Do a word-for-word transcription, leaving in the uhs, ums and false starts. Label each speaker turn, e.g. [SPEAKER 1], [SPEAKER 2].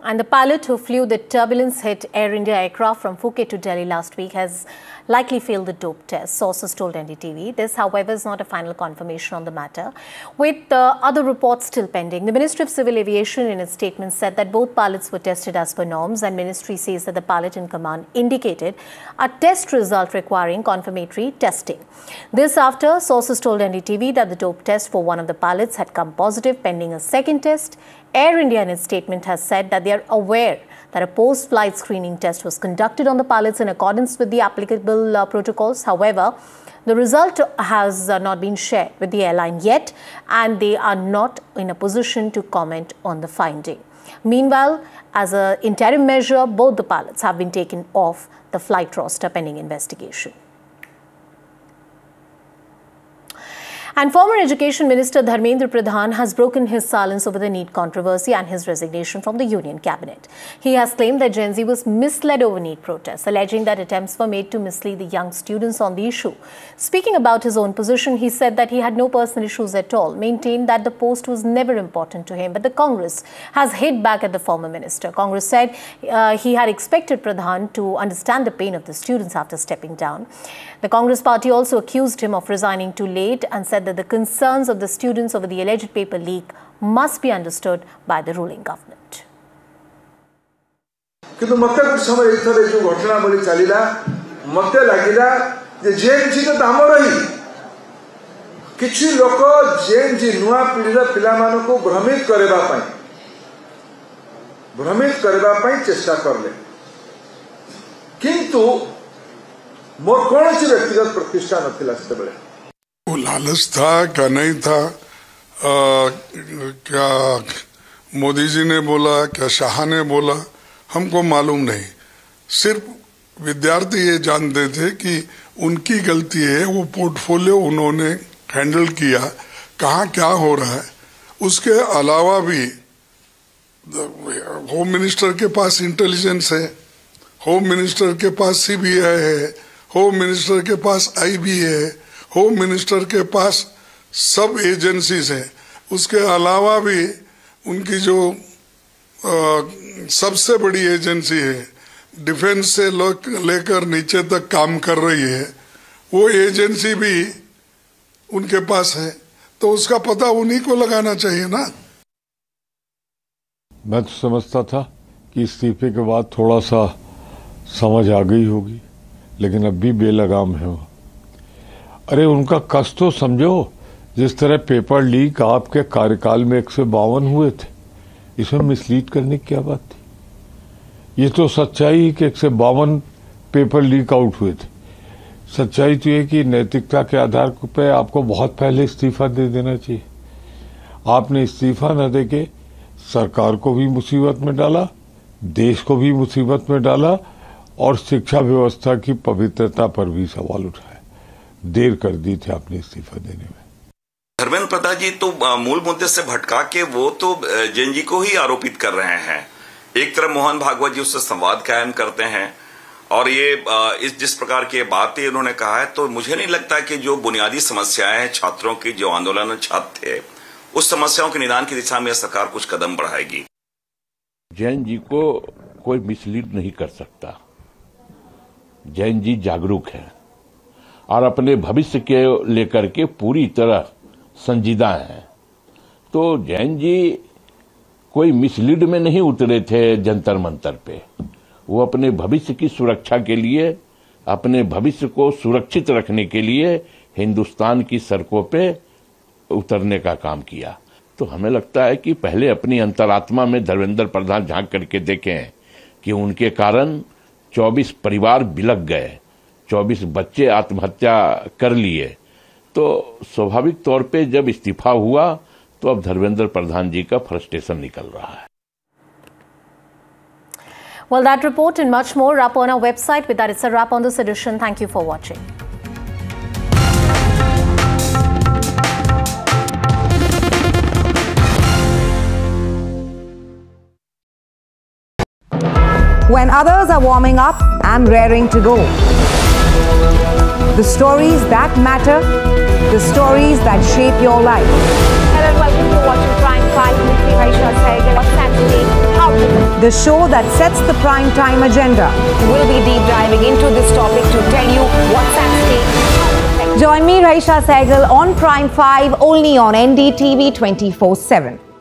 [SPEAKER 1] And the pilot who flew the turbulence-hit Air India aircraft from Phuket to Delhi last week has likely failed the dope test, sources told N D T V. This, however, is not a final confirmation on the matter, with uh, other reports still pending. The Ministry of Civil Aviation in its statement said that both pilots were tested as per norms, and Ministry says that the pilot in command indicated a test result requiring confirmatory testing. This after sources told N D T V that the dope test for one of the pilots had come positive pending a second test. Air India in its statement has said that they are aware that a post-flight screening test was conducted on the pilots in accordance with the applicable uh, protocols. However, the result has uh, not been shared with the airline yet, and they are not in a position to comment on the finding. Meanwhile, as an interim measure, both the pilots have been taken off the flight roster pending investigation. And former Education Minister Dharmendra Pradhan has broken his silence over the NEET controversy and his resignation from the Union Cabinet. He has claimed that Gen Z was misled over NEET protests, alleging that attempts were made to mislead the young students on the issue. Speaking about his own position, he said that he had no personal issues at all, maintained that the post was never important to him, but the Congress has hit back at the former minister. Congress said uh, he had expected Pradhan to understand the pain of the students after stepping down. The Congress party also accused him of resigning too late and said that the concerns of the students over the alleged paper leak must be understood by the ruling government.
[SPEAKER 2] किंतु मते कुछ समय एक थरे जो घटना बड़ी चलीला मते लागिला जे जेन जी तो हमर ही किछि लोक जेन जी नुआ पीढ़ी रा पिला मानो को भ्रमित करबा पई भ्रमित करबा पई चेष्टा करले किंतु मोर कौन सी व्यक्तिगत प्रतिष्ठा नथिला सेते बेले
[SPEAKER 3] वो लालच था क्या नहीं था आ, क्या मोदी जी ने बोला क्या शाह ने बोला हमको मालूम नहीं। सिर्फ विद्यार्थी ये जानते थे कि उनकी गलती है, वो पोर्टफोलियो उन्होंने हैंडल किया, कहाँ क्या हो रहा है। उसके अलावा भी होम मिनिस्टर के पास इंटेलिजेंस है, होम मिनिस्टर के पास सीबीआई है, होम मिनिस्टर के पास आईबी है, होम मिनिस्टर के पास सब एजेंसीज हैं। उसके अलावा भी उनकी जो आ, सबसे बड़ी एजेंसी है, डिफेंस से लेकर नीचे तक काम कर रही है, वो एजेंसी भी उनके पास है, तो उसका पता उन्हीं को लगाना चाहिए ना।
[SPEAKER 4] मैं तो समझता था कि इस्तीफे के बाद थोड़ा सा समझ आ गई होगी, लेकिन अब भी बेलगाम है वो। अरे उनका कष्ट तो समझो, जिस तरह पेपर लीक आपके कार्यकाल में एक सौ बावन हुए थे, इसमें मिसलीड करने की क्या बात थी। ये तो सच्चाई कि एक सौ बावन पेपर लीक आउट हुए थे। सच्चाई तो ये कि नैतिकता के आधार पे आपको बहुत पहले इस्तीफा दे देना चाहिए। आपने इस्तीफा न देके सरकार को भी मुसीबत में डाला, देश को भी मुसीबत में डाला और शिक्षा व्यवस्था की पवित्रता पर भी सवाल उठाया। देर कर दी थी आपने इस्तीफा देने में।
[SPEAKER 5] धर्मेंद्र प्रधान जी तो मूल मुद्दे से भटका के वो तो जैन जी को ही आरोपित कर रहे हैं। एक तरफ मोहन भागवत जी उससे संवाद कायम करते हैं और ये इस जिस प्रकार की बातें उन्होंने कहा है, तो मुझे नहीं लगता कि जो बुनियादी समस्याएं हैं छात्रों की, जो आंदोलन छात्र थे, उस समस्याओं के निदान की दिशा में सरकार कुछ कदम बढ़ाएगी।
[SPEAKER 6] जैन जी को कोई मिसलीड नहीं कर सकता। जैन जी जागरूक है और अपने भविष्य के लेकर के पूरी तरह संजीदा हैं। तो जैन जी कोई मिसलीड में नहीं उतरे थे जंतर मंतर पे। वो अपने भविष्य की सुरक्षा के लिए, अपने भविष्य को सुरक्षित रखने के लिए हिंदुस्तान की सड़कों पे उतरने का काम किया। तो हमें लगता है कि पहले अपनी अंतरात्मा में धर्मेंद्र प्रधान झांक करके देखें कि उनके कारण चौबीस परिवार बिलक गए, चौबीस बच्चे आत्महत्या कर लिए। तो स्वाभाविक तौर पे जब इस्तीफा हुआ तो अब धर्मेंद्र प्रधान जी का फ्रस्ट्रेशन निकल रहा है।
[SPEAKER 1] Well, that report and much more up on our website. With that, it's a wrap on this edition. Thank you for watching.
[SPEAKER 7] When others are warming up, I'm raring to go. The stories that matter, the stories that shape your life.
[SPEAKER 8] Hello and welcome to watching Prime five with me, Raisha Saigal. What's happening? How
[SPEAKER 7] the show that sets the prime time agenda.
[SPEAKER 8] We'll be deep diving into this topic to tell you what's at stake.
[SPEAKER 7] Join me, Raisha Sehgal, on Prime five, only on N D T V twenty-four seven.